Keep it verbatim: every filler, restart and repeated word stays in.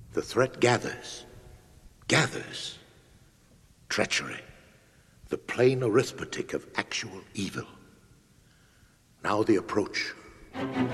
The threat gathers, gathers. Treachery, the plain arithmetic of actual evil. Now the approach.